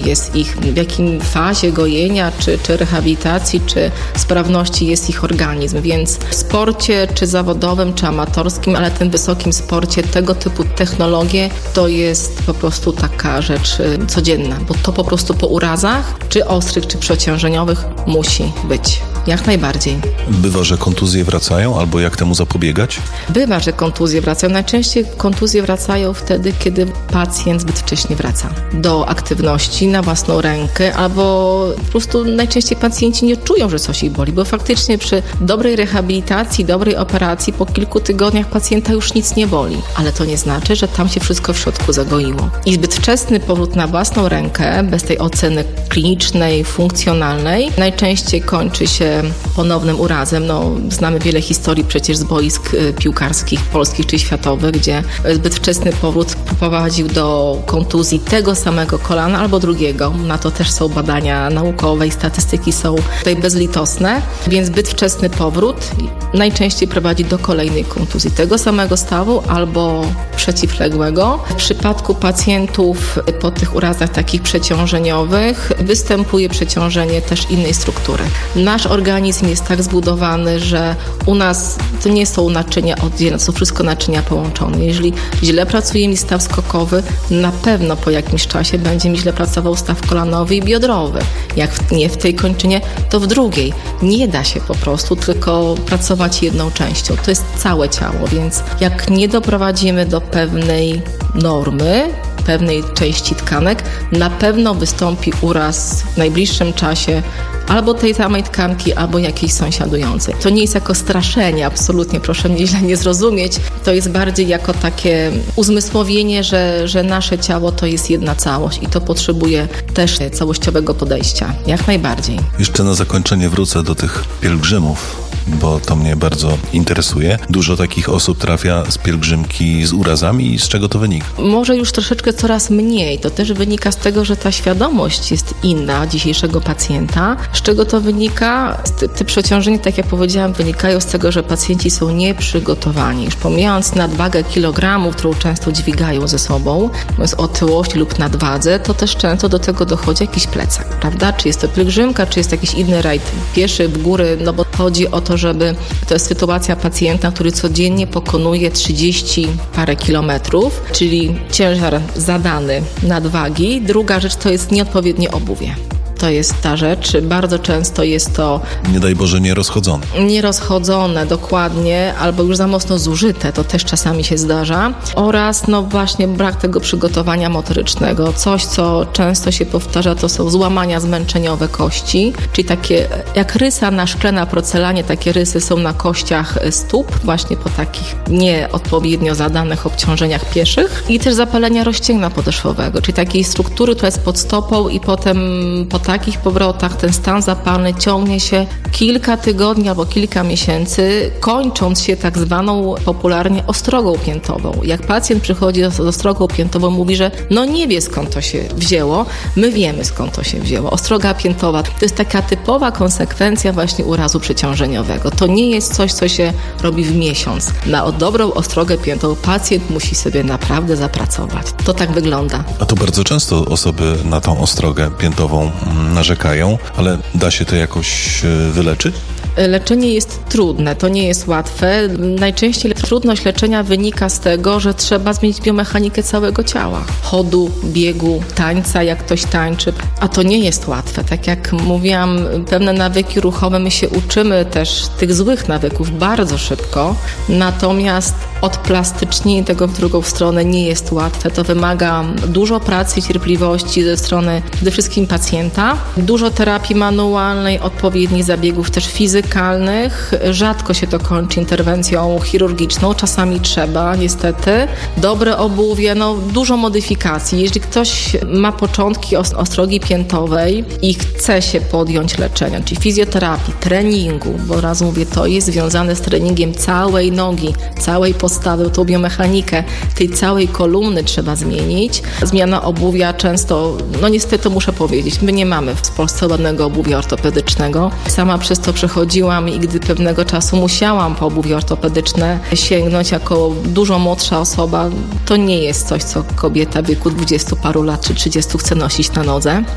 jest ich, w jakim fazie gojenia, czy rehabilitacji, czy sprawności jest ich organizm. Więc w sporcie, czy zawodowym, czy amatorskim, ale tym wysokim sporcie, tego typu technologie to jest po prostu taka rzecz codzienna, bo to po prostu po urazach, czy ostrych, czy przeciążeniowych musi być. Jak najbardziej. Bywa, że kontuzje wracają, albo jak temu zapobiegać? Bywa, że kontuzje wracają. Najczęściej kontuzje wracają wtedy, kiedy pacjent zbyt wcześnie wraca do aktywności na własną rękę, albo po prostu najczęściej pacjenci nie czują, że coś ich boli, bo faktycznie przy dobrej rehabilitacji, dobrej operacji po kilku tygodniach pacjenta już nic nie boli. Ale to nie znaczy, że tam się wszystko w środku zagoiło. I zbyt wczesny powrót na własną rękę, bez tej oceny klinicznej, funkcjonalnej, najczęściej kończy się ponownym urazem. Znamy wiele historii przecież z boisk piłkarskich, polskich czy światowych, gdzie zbyt wczesny powrót prowadził do kontuzji tego samego kolana albo drugiego. Na to też są badania naukowe i statystyki są tutaj bezlitosne, więc zbyt wczesny powrót najczęściej prowadzi do kolejnej kontuzji tego samego stawu albo przeciwległego. W przypadku pacjentów po tych urazach takich przeciążeniowych występuje przeciążenie też innej struktury. Nasz organizm jest tak zbudowany, że u nas to nie są naczynia oddzielne, to są wszystko naczynia połączone. Jeżeli źle pracuje mi staw skokowy, na pewno po jakimś czasie będzie mi źle pracował staw kolanowy i biodrowy. Jak nie w tej kończynie, to w drugiej. Nie da się po prostu tylko pracować jedną częścią. To jest całe ciało, więc jak nie doprowadzimy do pewnej normy, pewnej części tkanek, na pewno wystąpi uraz w najbliższym czasie albo tej samej tkanki, albo jakiejś sąsiadującej. To nie jest jako straszenie, absolutnie, proszę mnie źle nie zrozumieć. To jest bardziej jako takie uzmysłowienie, że nasze ciało to jest jedna całość i to potrzebuje też całościowego podejścia. Jak najbardziej. Jeszcze na zakończenie wrócę do tych pielgrzymów, bo to mnie bardzo interesuje. Dużo takich osób trafia z pielgrzymki z urazami i z czego to wynika? Może już troszeczkę coraz mniej. To też wynika z tego, że ta świadomość jest inna dzisiejszego pacjenta. Z czego to wynika? Te przeciążenia, tak jak powiedziałam, wynikają z tego, że pacjenci są nieprzygotowani. Już pomijając nadwagę kilogramów, którą często dźwigają ze sobą, mówiąc o otyłości lub nadwadze, to też często do tego dochodzi jakiś plecak, prawda? Czy jest to pielgrzymka, czy jest jakiś inny rajd pieszy w góry, bo chodzi o to, żeby to jest sytuacja pacjenta, który codziennie pokonuje 30 parę kilometrów, czyli ciężar zadany nadwagi. Druga rzecz to jest nieodpowiednie obuwie. To jest ta rzecz. Bardzo często jest to... Nie daj Boże, nierozchodzone. Nierozchodzone, dokładnie, albo już za mocno zużyte, to też czasami się zdarza. Oraz właśnie brak tego przygotowania motorycznego. Coś, co często się powtarza, to są złamania zmęczeniowe kości, czyli takie jak rysa na szkle, na porcelanie, takie rysy są na kościach stóp, właśnie po takich nieodpowiednio zadanych obciążeniach pieszych. I też zapalenia rozcięgna podeszwowego, czyli takiej struktury, która jest pod stopą i potem po takich powrotach ten stan zapalny ciągnie się kilka tygodni albo kilka miesięcy, kończąc się tak zwaną popularnie ostrogą piętową. Jak pacjent przychodzi z ostrogą piętową, mówi, że nie wie skąd to się wzięło, my wiemy skąd to się wzięło. Ostroga piętowa to jest taka typowa konsekwencja właśnie urazu przeciążeniowego. To nie jest coś, co się robi w miesiąc. Na dobrą ostrogę piętową pacjent musi sobie naprawdę zapracować. To tak wygląda. A to bardzo często osoby na tą ostrogę piętową narzekają, ale da się to jakoś wyleczyć? Leczenie jest trudne, to nie jest łatwe. Najczęściej trudność leczenia wynika z tego, że trzeba zmienić biomechanikę całego ciała. Chodu, biegu, tańca, jak ktoś tańczy. A to nie jest łatwe. Tak jak mówiłam, pewne nawyki ruchowe, my się uczymy też tych złych nawyków bardzo szybko. Natomiast odplastycznienie tego w drugą stronę nie jest łatwe. To wymaga dużo pracy i cierpliwości ze strony przede wszystkim pacjenta. Dużo terapii manualnej, odpowiednich zabiegów też fizykalnych. Rzadko się to kończy interwencją chirurgiczną. Czasami trzeba, niestety. Dobre obuwie, dużo modyfikacji. Jeżeli ktoś ma początki ostrogi piętowej i chce się podjąć leczenia, czyli fizjoterapii, treningu, bo raz mówię, to jest związane z treningiem całej nogi, całej postawy, tą biomechanikę tej całej kolumny trzeba zmienić. Zmiana obuwia często, niestety muszę powiedzieć, my nie mamy w Polsce ładnego obuwia ortopedycznego. Sama przez to przechodziłam i gdy pewnego czasu musiałam po obuwie ortopedyczne sięgnąć jako dużo młodsza osoba, to nie jest coś, co kobieta w wieku 20 paru lat czy 30 chce nosić na nodze.